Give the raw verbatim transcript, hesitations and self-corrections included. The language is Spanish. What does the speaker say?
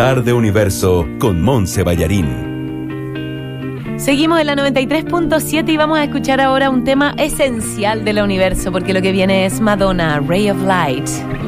Tarde Universo con Monse Ballarín. Seguimos en la noventa y tres punto siete y vamos a escuchar ahora un tema esencial de la Universo, porque lo que viene es Madonna, Ray of Light.